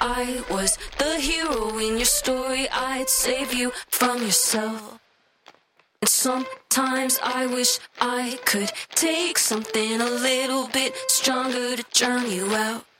I was the hero in your story, I'd save you from yourself. And sometimes I wish I could take something a little bit stronger to drown you out.